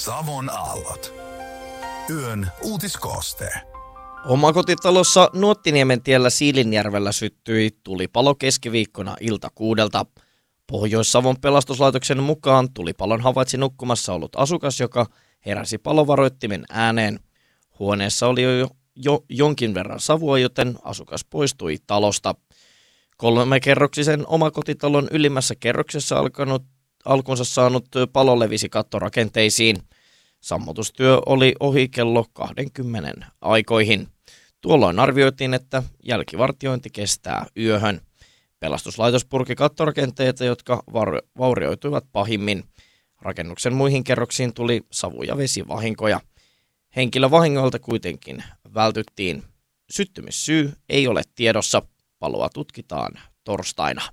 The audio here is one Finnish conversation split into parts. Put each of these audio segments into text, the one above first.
Savon aallot. Yön uutiskooste. Omakotitalossa Nuottiniemen tiellä Siilinjärvellä syttyi tulipalo keskiviikkona ilta 6:00. Pohjois-Savon pelastuslaitoksen mukaan tulipalon havaitsi nukkumassa ollut asukas, joka heräsi palovaroittimen ääneen. Huoneessa oli jo jonkin verran savua, joten asukas poistui talosta. 3-kerroksisen omakotitalon ylimmässä kerroksessa alkunsa saanut palo levisi kattorakenteisiin. Sammutustyö oli ohi kello 20 aikoihin. Tuolloin arvioitiin, että jälkivartiointi kestää yöhön. Pelastuslaitos purki kattorakenteita, jotka vaurioituivat pahimmin. Rakennuksen muihin kerroksiin tuli savu- ja vesivahinkoja. Henkilövahingoilta kuitenkin vältyttiin. Syttymissyy ei ole tiedossa. Paloa tutkitaan torstaina.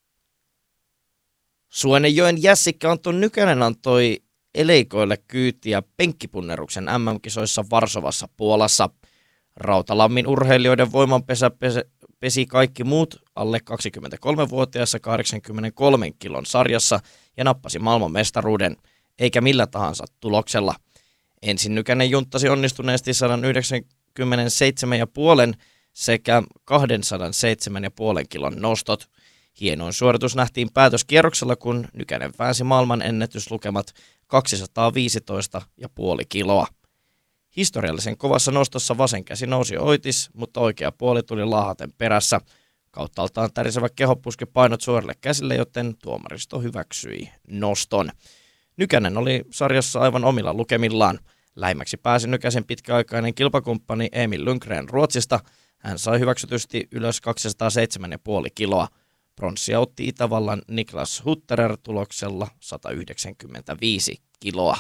Suonenjoen Jässikkä Anton Nykänen antoi eleikoille kyytiä penkkipunneruksen MM-kisoissa Varsovassa Puolassa. Rautalammin urheilijoiden voimanpesä pesi kaikki muut alle 23-vuotiaassa 83 kilon sarjassa ja nappasi maailmanmestaruuden, eikä millä tahansa tuloksella. Ensin Nykänen junttasi onnistuneesti 197,5 sekä 207,5 kilon nostot. Hienoin suoritus nähtiin päätöskierroksella, kun Nykänen pääsi maailman ennätyslukemat 215,5 kiloa. Historiallisen kovassa nostossa vasen käsi nousi oitis, mutta oikea puoli tuli laahaten perässä. Kauttaaltaan tärisevä keho puski painot suorille käsille, joten tuomaristo hyväksyi noston. Nykänen oli sarjassa aivan omilla lukemillaan. Lähimmäksi pääsi Nykäsen pitkäaikainen kilpakumppani Emil Lundgren Ruotsista. Hän sai hyväksytysti ylös 207,5 kiloa. Pronssia otti Itävallan Niklas Hutterer tuloksella 195 kiloa.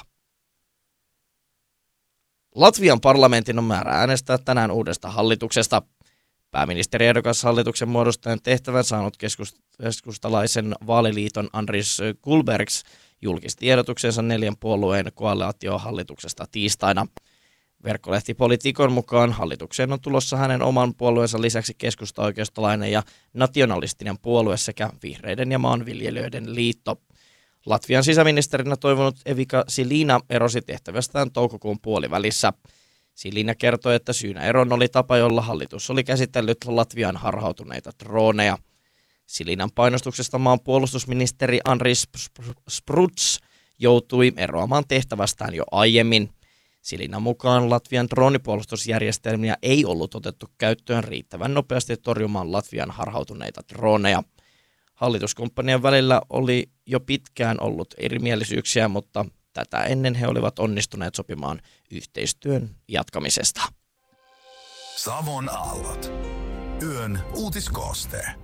Latvian parlamentin on määrä äänestää tänään uudesta hallituksesta. Pääministeriehdokas hallituksen muodostajan tehtävän saanut keskustalaisen vaaliliiton Andris Kulbergs julkisti ehdotuksensa 4 puolueen koalitiohallituksesta tiistaina. Verkkolehti Politikon mukaan hallitukseen on tulossa hänen oman puolueensa lisäksi keskusta-oikeistolainen ja nationalistinen puolue sekä vihreiden ja maanviljelijöiden liitto. Latvian sisäministerinä toivonut Evika Silina erosi tehtävästään toukokuun puolivälissä. Silina kertoi, että syynä eron oli tapa, jolla hallitus oli käsitellyt Latvian harhautuneita drooneja. Silinan painostuksesta maan puolustusministeri Andris Spruds joutui eroamaan tehtävästään jo aiemmin. Silinan mukaan Latvian droonipuolustusjärjestelmiä ei ollut otettu käyttöön riittävän nopeasti torjumaan Latvian harhautuneita drooneja. Hallituskumppanien välillä oli jo pitkään ollut erimielisyyksiä, mutta tätä ennen he olivat onnistuneet sopimaan yhteistyön jatkamisesta. Savon aallot. Yön uutiskooste.